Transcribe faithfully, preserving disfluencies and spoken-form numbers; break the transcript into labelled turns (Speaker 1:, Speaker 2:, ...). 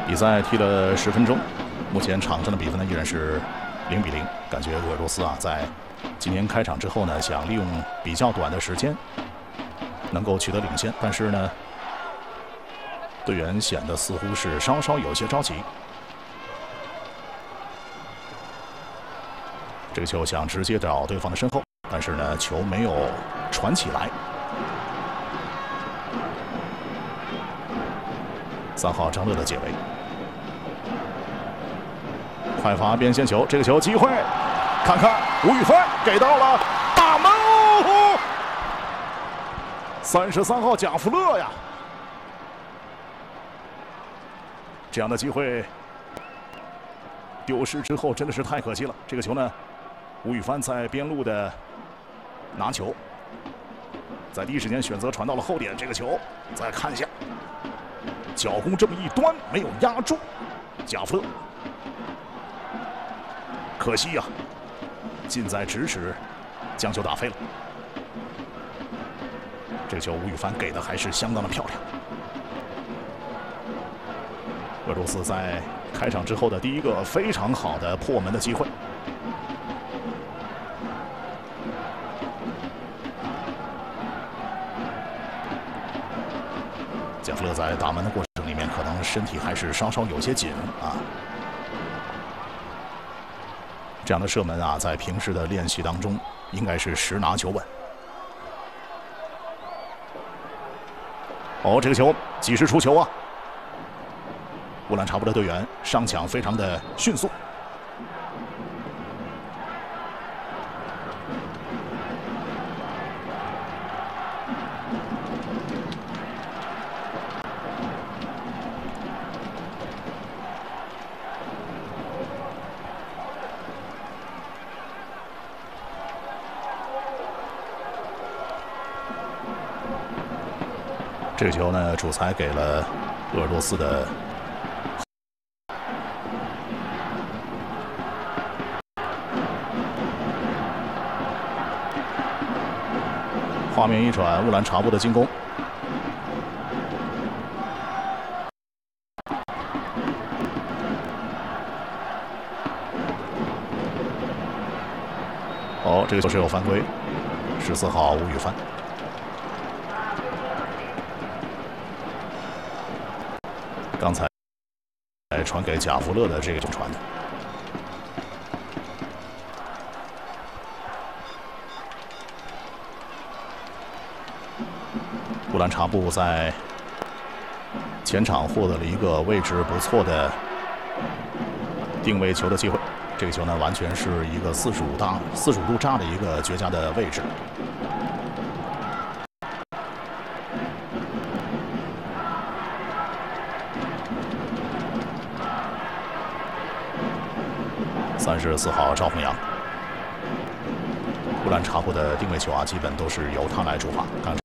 Speaker 1: 比赛踢了十分钟，目前场上的比分呢依然是零比零。感觉俄罗斯啊，在今年开场之后呢，想利用比较短的时间能够取得领先，但是呢，队员显得似乎是稍稍有些着急。这个球想直接找对方的身后，但是呢，球没有传起来。三号张乐的解围，快罚边线球，这个球机会，看看吴宇帆给到了大门哦，三十三号贾福乐呀，这样的机会丢失之后真的是太可惜了。这个球呢，吴宇帆在边路的拿球，在第一时间选择传到了后点，这个球再看一下。脚弓这么一端，没有压住贾福乐，可惜呀、啊，近在咫尺，将球打飞了。这个球吴宇帆给的还是相当的漂亮。俄罗斯在开场之后的第一个非常好的破门的机会。贾福乐在打门的过程里面，可能身体还是稍稍有些紧啊。这样的射门啊，在平时的练习当中，应该是十拿九稳。哦，这个球几时出球啊？乌兰察布的队员上抢非常的迅速。这个球呢，主裁给了俄罗斯的。画面一转，乌兰察布的进攻。哦，这个球是有犯规，十四号吴宇帆。刚才传给贾福乐的这个传的，乌兰察布在前场获得了一个位置不错的定位球的机会。这个球呢，完全是一个四十五大四十五度炸的一个绝佳的位置。三十四号赵宏阳，乌兰察布的定位球啊，基本都是由他来主罚。刚